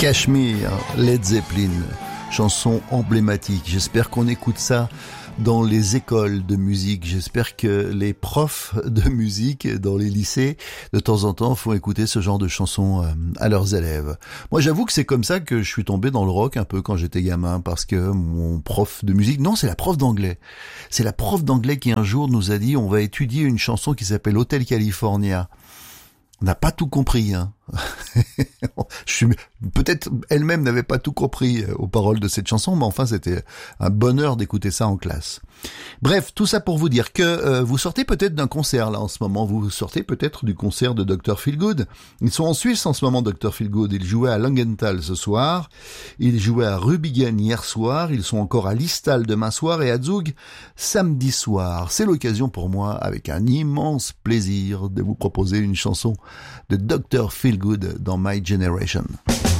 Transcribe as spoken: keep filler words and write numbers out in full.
Cashmere, Led Zeppelin, chanson emblématique. J'espère qu'on écoute ça dans les écoles de musique. J'espère que les profs de musique dans les lycées, de temps en temps, font écouter ce genre de chansons à leurs élèves. Moi, j'avoue que c'est comme ça que je suis tombé dans le rock un peu quand j'étais gamin, parce que mon prof de musique, non, c'est la prof d'anglais. C'est la prof d'anglais qui un jour nous a dit, on va étudier une chanson qui s'appelle Hotel California. On n'a pas tout compris, hein. Je suis, peut-être elle-même n'avait pas tout compris aux paroles de cette chanson, mais enfin c'était un bonheur d'écouter ça en classe. Bref, tout ça pour vous dire que euh, vous sortez peut-être d'un concert là en ce moment, vous sortez peut-être du concert de docteur Feelgood. Ils sont en Suisse en ce moment, docteur Feelgood. Ils jouaient à Langenthal ce soir, ils jouaient à Rübingen hier soir, ils sont encore à Liestal demain soir et à Zug samedi soir. C'est l'occasion pour moi, avec un immense plaisir, de vous proposer une chanson de docteur Feelgood dans My Generation.